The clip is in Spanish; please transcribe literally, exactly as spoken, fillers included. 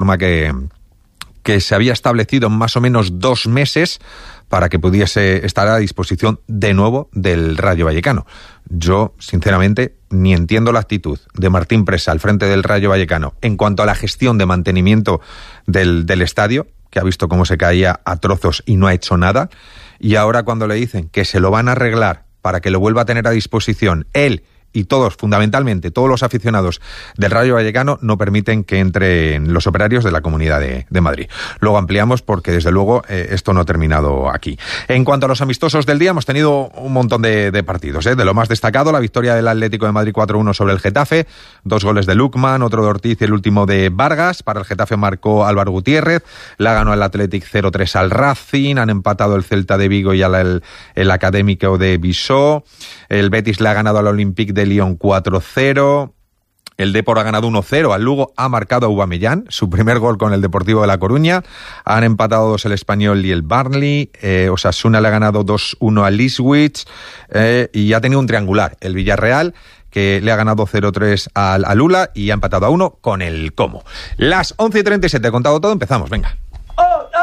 informa que, que se había establecido más o menos dos meses para que pudiese estar a disposición de nuevo del Rayo Vallecano. Yo, sinceramente, ni entiendo la actitud de Martín Presa al frente del Rayo Vallecano en cuanto a la gestión de mantenimiento del, del estadio, que ha visto cómo se caía a trozos y no ha hecho nada, y ahora cuando le dicen que se lo van a arreglar para que lo vuelva a tener a disposición él y todos, fundamentalmente, todos los aficionados del Rayo Vallecano, no permiten que entren los operarios de la Comunidad de, de Madrid. Luego ampliamos porque, desde luego, eh, esto no ha terminado aquí. En cuanto a los amistosos del día, hemos tenido un montón de, de partidos. ¿eh? De lo más destacado, la victoria del Atlético de Madrid cuatro uno sobre el Getafe, dos goles de Lukman, otro de Ortiz y el último de Vargas. Para el Getafe marcó Álvaro Gutiérrez, la ganó el Athletic cero tres al Racing, han empatado el Celta de Vigo y el, el Académico de Visó, el Betis le ha ganado al Olympique de Lyon cuatro cero, el Depor ha ganado uno cero al Lugo, ha marcado Aubameyang, su primer gol con el Deportivo de La Coruña, han empatado dos el Español y el Burnley, eh, Osasuna le ha ganado dos uno al Ipswich, eh, y ha tenido un triangular, el Villarreal, que le ha ganado cero tres al, al Ula y ha empatado a uno con el Como. Las once y treinta y siete, he contado todo, empezamos, venga.